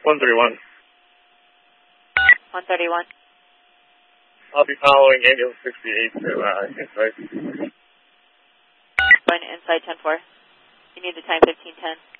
131. 131. I'll be following ambulance 68 to Insight. Going to Insight 10-4. You need the time 1510.